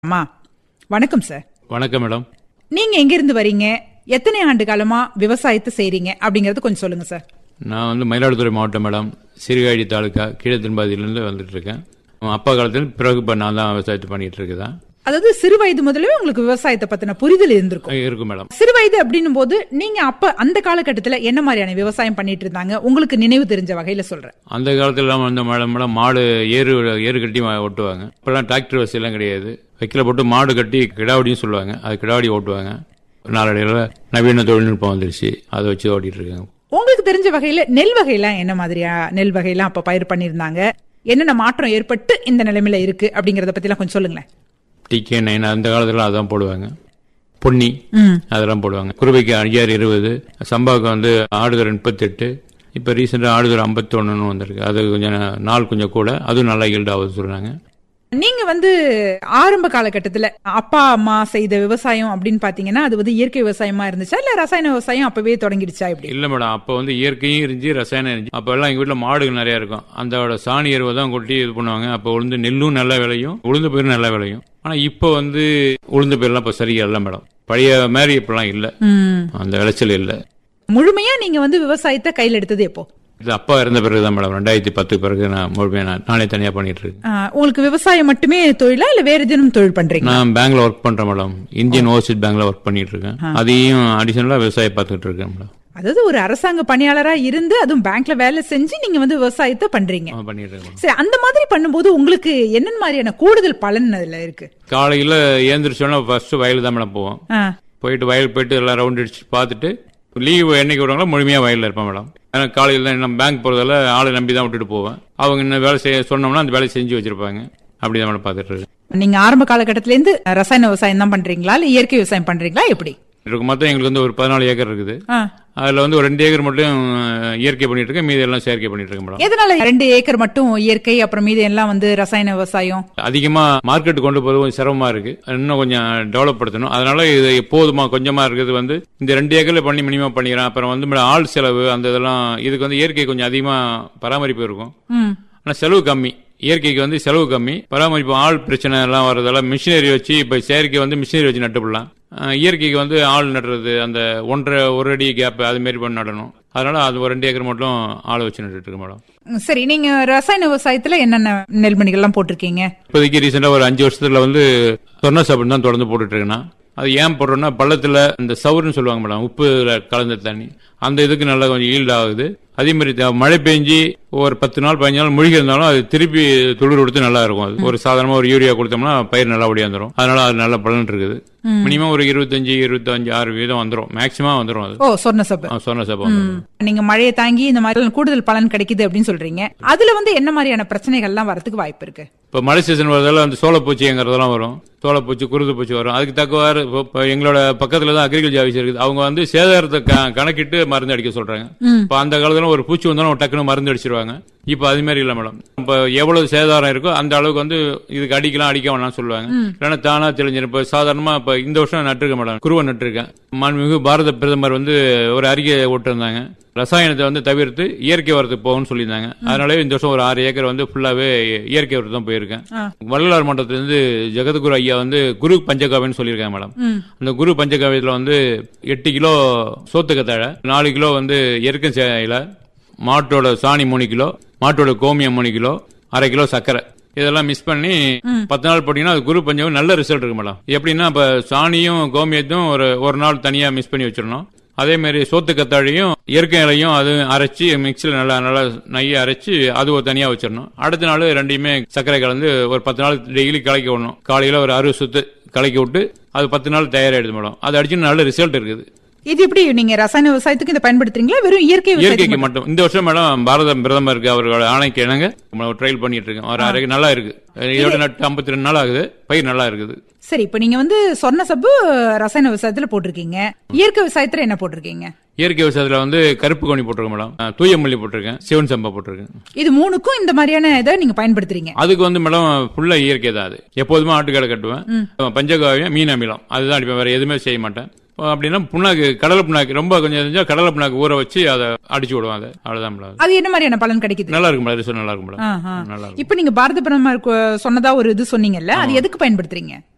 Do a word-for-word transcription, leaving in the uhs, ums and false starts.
அம்மா வணக்கம் சார். வணக்கம் மேடம். நீங்க எங்க இருந்து வரீங்க, எத்தனை ஆண்டு காலமா விவசாயத்தை செய்றீங்க அப்படிங்கறது கொஞ்சம் சொல்லுங்க சார். நான் வந்து மயிலாடுதுறை மாவட்டம் மேடம், சீர்காழி தாலுக்கா கீழத்தின்பாதியிலிருந்து வந்துட்டு இருக்கேன். அப்பா காலத்தில் பிறகு இப்போ நான் தான் விவசாயத்தை பண்ணிட்டு இருக்கேன். அதாவது சிறு வயது முதலே உங்களுக்கு விவசாயத்தை பத்தின புரிதல் இருந்திருக்கும். இருக்கும் மேடம். சிறு வயது அப்படின்னும் போது நீங்க அப்ப அந்த காலகட்டத்துல என்ன மாதிரியான விவசாயம் பண்ணிட்டு இருந்தாங்க, உங்களுக்கு நினைவு தெரிஞ்ச வகையில சொல்றேன். அந்த காலத்துல வந்து மேடம் மேடம் மாடு ஏறு ஏறு கட்டி ஓட்டுவாங்க. இப்பெல்லாம் டிராக்டர் வசதி எல்லாம் கிடையாது. வைக்கல போட்டு மாடு கட்டி கிடாவடியும் சொல்லுவாங்க, அது கிடாவடி ஓட்டுவாங்க. நாளடைவில் நவீன தொழில்நுட்பம் வந்துருச்சு, அதை வச்சு ஓட்டிட்டு இருக்காங்க. உங்களுக்கு தெரிஞ்ச வகையில நெல் வகையெல்லாம் என்ன மாதிரியா நெல் வகையெல்லாம் அப்ப பயிர் பண்ணிருந்தாங்க, என்னென்ன மாற்றம் ஏற்பட்டு இந்த நிலைமையில இருக்கு அப்படிங்கறத பத்தி எல்லாம் கொஞ்சம் சொல்லுங்களேன். டிகே நைன் அந்த காலத்துல அதான் போடுவாங்க. பொன்னி அதெல்லாம் போடுவாங்க. குருவைக்கு ஐயாயிரம் இருபது, சம்பாவுக்கு வந்து ஆடுதர் முப்பத்தி எட்டு, இப்ப ரீசெண்டா ஆடுதர் ஐம்பத்தி ஒன்னு வந்திருக்கு. அது கொஞ்சம் நாள் கொஞ்சம் கூட, அதுவும் நல்லா ஈல்ட் ஆகுது சொல்றாங்க. நீங்க வந்து ஆரம்ப காலகட்டத்துல அப்பா அம்மா செய்த விவசாயம் அப்படின்னு பாத்தீங்கன்னா அது வந்து இயற்கை விவசாயமா இருந்துச்சா இல்ல ரசாயன விவசாயம் அப்பவே தொடங்கிடுச்சா? இப்படி இல்ல மேடம், அப்ப வந்து இயற்கையும் இருந்துச்சு, ரசாயனம் இருந்துச்சு. அப்ப எல்லாம் எங்க வீட்டுல மாடுகள் நிறைய இருக்கும். அந்த சாணி எருவை தான் கொட்டி இது பண்ணுவாங்க. அப்ப உளுந்து நெல்லும் நல்ல விளையும், உளுந்து பயிரும் நல்ல விளையும். ஆனா இப்ப வந்து உளுந்து பயிரெல்லாம் இப்ப சரியா இல்ல மேடம், பழைய மாதிரி இப்பெல்லாம் இல்ல, அந்த விளைச்சல் இல்ல. முழுமையா நீங்க வந்து விவசாயத்தை கையில் எடுத்தது எப்போ? இது அப்பா இருந்த பிறகுதான் மேடம், ரெண்டாயிரத்தி பத்து பிறகு நான் முழுமையா நானே தனியா பண்ணிட்டு இருக்கேன். உங்களுக்கு விவசாயம் மட்டுமே தொழிலா இல்ல வேற எதுவும் தொழில் பண்றீங்க? நான் பேங்க்ல ஒர்க் பண்றேன் மேடம், இந்தியன் ஓவர்சீஸ் பேங்க்ல ஒர்க் பண்ணிட்டு இருக்கேன். அதையும் அடிஷனலா விவசாயம் பார்த்துட்டு இருக்கேன் மேடம். அதாவது ஒரு அரசாங்க பணியாளரா இருந்து அதுவும் பேங்க்ல வேலை செஞ்சு நீங்க வந்து விவசாயத்தை பண்றீங்க. பண்ணிட்டு இருக்கேன். சரி, அந்த மாதிரி பண்ணும்போது உங்களுக்கு என்ன மாதிரியான கூடுதல் பலன் அதுல இருக்கு? காலையில ஏந்திரிச்சோன்னா ஃபர்ஸ்ட் வயல் தான் மேடம் போவோம். போயிட்டு வயல் போயிட்டு எல்லாம் ரவுண்ட் அடிச்சு பார்த்துட்டு லீவு என்னைக்கு விடுவாங்களோ முழுமையா வயல்ல இருப்பேன் மேடம். ஏன்னா காலையில் தான் நம்ம பேங்க் போறதால ஆளை நம்பி தான் விட்டுட்டு போவேன். அவங்க என்ன வேலை செய்ய சொன்னோம்னா அந்த வேலையை செஞ்சு வச்சிருப்பாங்க. அப்படிதான் மேடம் பார்த்துட்டு இருக்கேன். நீங்க ஆரம்ப காலகட்டத்தில இருந்து ரசாயன விவசாயம் தான் பண்றீங்களா இல்ல இயற்கை விவசாயம் பண்றீங்களா? எப்படி இருக்கு? மொத்தம் எங்களுக்கு வந்து ஒரு பதினாலு ஏக்கர் இருக்குது. அதுல வந்து ஒரு ரெண்டு ஏக்கர் மட்டும் இயற்கை பண்ணிட்டு இருக்கேன், மீதி எல்லாம் செயற்கை பண்ணிட்டு இருக்கேன் மேடம். எதனால ரெண்டு ஏக்கர் மட்டும் இயற்கை, அப்புறம் மீதி எல்லாம் வந்து ரசாயன விவசாயம்? அதிகமா மார்க்கெட் கொண்டு போறது கொஞ்சம் சிரமமா இருக்கு, இன்னும் கொஞ்சம் டெவலப் படுத்தணும். அதனால இது எப்போதுமா கொஞ்சமா இருக்கிறது வந்து இந்த ரெண்டு ஏக்கர்ல பண்ணி மினிமம் பண்ணிக்கிறேன். அப்புறம் வந்து மேடம் ஆள் செலவு அந்த இதெல்லாம் இதுக்கு வந்து இயற்கை கொஞ்சம் அதிகமா பராமரிப்பு இருக்கும், ஆனா செலவு கம்மி. இயற்கைக்கு வந்து செலவு கம்மி, பராமரிப்பு ஆள் பிரச்சனை எல்லாம் வர்றதால மிஷினரி வச்சு இப்ப செயற்கை வந்து மிஷினரி வச்சு நட்டுப்படலாம். இயற்கைக்கு வந்து ஆள் நடுறது அந்த ஒன்றரை ஒரு அடி கேப் அது மாதிரி பண்ணி நடணும். அதனால அது ஒரு ரெண்டு ஏக்கர் மட்டும் ஆளை வச்சு நட்டு இருக்கு மேடம். சரி, நீங்க ரசாயன விவசாயத்துல என்னென்ன நெல்மணிகள் எல்லாம் போட்டிருக்கீங்க? இப்போதைக்கு ரீசெண்டா ஒரு அஞ்சு வருஷத்துல வந்து சொர்ண சாப்பிட்டு தான் தொடர்ந்து போட்டுட்டு இருக்கேன்னா, அது ஏன் போடுறோம்னா பள்ளத்துல இந்த சவுறுன்னு சொல்லுவாங்க மேடம், உப்பு கலந்த தண்ணி, அந்த இதுக்கு நல்லா கொஞ்சம் ஈல்ட் ஆகுது. அதே மாதிரி மழை பெஞ்சு ஒரு பத்து நாள் பதினஞ்சு நாள் முழுகி இருந்தாலும் அது திருப்பி துளிர் கொடுத்து நல்லா இருக்கும். அது ஒரு சாதாரணமா ஒரு யூரியா கொடுத்தோம்னா பயிர் நல்லா ஒடியாந்துரும். அதனால அது நல்ல பலன் இருக்குது. மினிமம் ஒரு இருபத்தஞ்சு இருபத்தஞ்சு ஆறு வீதம் வந்துடும், மேக்சிமம் வந்துடும். அது ஓ சொர்ண சபை சொர்ண சபை. நீங்க மழையை தாங்கி இந்த மாதிரி கூடுதல் பலன் கிடைக்குது அப்படின்னு சொல்றீங்க. அதுல வந்து என்ன மாதிரியான பிரச்சனைகள் எல்லாம் வரதுக்கு வாய்ப்பு இருக்கு? இப்ப மழை சீசன் வரதால அந்த சோளப்பூச்சிங்கிறதெல்லாம் வரும், சோளப்பூச்சி குருது பூச்சி வரும். அதுக்கு தக்கவாறு எங்களோட பக்கத்துல தான் அக்ரிகல்ச்சர் ஆஃபீஸ் இருக்குது. அவங்க வந்து சேதாரத்தை கணக்கிட்டு மருந்து அடிக்க சொல்றாங்க. இப்ப அந்த காலத்துல ஒரு பூச்சி வந்தாலும் டக்குனு மருந்து அடிச்சிருவாங்க. இப்ப அது மாதிரி இல்ல மேடம், இப்ப எவ்வளவு சேதாரம் இருக்கோ அந்த அளவுக்கு வந்து இதுக்கு அடிக்கலாம் அடிக்க வேணாம்னு சொல்லுவாங்க. இல்லைன்னா தானா தெளிஞ்சிடும். இப்ப சாதாரணமா இப்ப இந்த வருஷம் நட்டுருக்கேன் மேடம், குருவை நட்டுருக்கேன். மாண்புமிகு பாரத பிரதமர் வந்து ஒரு அறிக்கை விட்டுருந்தாங்க, ரசாயனத்தை வந்து தவிர்த்து இயற்கை வரத்துக்கு போகும்னு சொல்லியிருந்தாங்க. அதனால இந்த வருஷம் ஒரு ஆறு ஏக்கர் வந்து ஃபுல்லாவே இயற்கை வரத்து தான் போயிருக்கேன். வள்ளலார் மன்றத்துல இருந்து ஜெகத்குரு ஐயா வந்து குரு பஞ்சகாவியன்னு சொல்லியிருக்காங்க மேடம். அந்த குரு பஞ்சகாவியத்துல வந்து எட்டு கிலோ சோத்துக்கத்தாழை, நாலு கிலோ வந்து எருக்கம் சேயில, மாட்டோட சாணி மூணு கிலோ, மாட்டோட கோமியம் மூணு கிலோ, அரை கிலோ சர்க்கரை, இதெல்லாம் மிஸ் பண்ணி பத்து நாள் போட்டீங்கன்னா அது குரு பஞ்சகம் நல்ல ரிசல்ட் இருக்கு மேடம். எப்படின்னா இப்ப சாணியும் கோமியத்தையும் ஒரு ஒரு நாள் தனியா மிஸ் பண்ணி வச்சிடணும். அதே மாதிரி சோத்து கத்தாழையும் இயற்கை இலையும் அது அரைச்சி மிக்சியில் நல்லா நல்லா நையை அரைச்சி அது ஒரு தனியா வச்சிடணும். அடுத்த நாள் ரெண்டையுமே சர்க்கரை கலந்து ஒரு பத்து நாள் டெய்லி கலக்கி விடணும். காலையில ஒரு அறுபது சுத்து கலக்கி விட்டு அது பத்து நாள் தயாராகிடுது மேடம். அது அடிச்சு நல்ல ரிசல்ட் இருக்குது. இது எப்படி நீங்க ரசாயன விவசாயத்துக்கு இதை பயன்படுத்துறீங்களா வெறும் இயற்கை இயற்கைக்கு மட்டும்? இந்த வருஷம் மேடம் பாரத பிரதமருக்கு அவர்களோட ஆணைக்கு இணங்க ட்ரையல் பண்ணிட்டு இருக்கேன். ஒரு அரை நல்லா இருக்கு, இதோட நட்டு ஐம்பத்தி ரெண்டு நாள் ஆகுது, பயிர் நல்லா இருக்குது. சரி, இப்ப நீங்க வந்து சொர்ண சப்பு ரசாயன விவசாயத்துல போட்டிருக்கீங்க, இயற்கை விவசாயத்துல என்ன போட்டிருக்கீங்க? இயற்கை விவசாயத்துல வந்து கருப்பு கோணி போட்டிருக்கேன் மேடம், தூய மல்லி போட்டிருக்கேன், சிவன் சம்பா போட்டிருக்கேன். இது மூணுக்கும் இந்த மாதிரியான இதை நீங்க பயன்படுத்துறீங்க? அதுக்கு வந்து மேடம் ஃபுல்லா இயற்கை தான். அது எப்போதுமே ஆட்டுக்கடை கட்டுவேன், பஞ்சகாவியம், மீன் அமிலம், அதுதான் அடிப்பேன், வேற எதுவுமே செய்ய மாட்டேன். அப்படின்னா புண்ணாக்கு, கடலை புண்ணாக்கு ரொம்ப கொஞ்சம் தெரிஞ்சா கடலை புண்ணாக்கு ஊற வச்சு அதை அடிச்சு விடுவோம். அது அவ்வளவுதான் மேடம். அது என்ன மாதிரியான பலன் கிடைக்குது? நல்லா இருக்கும் மேடம், நல்லா இருக்கும் மேடம். இப்ப நீங்க பாரத பிரதமர் சொன்னதா ஒரு இது சொன்னீங்கல்ல, அது எதுக்கு பயன்படுத்துறீங்க?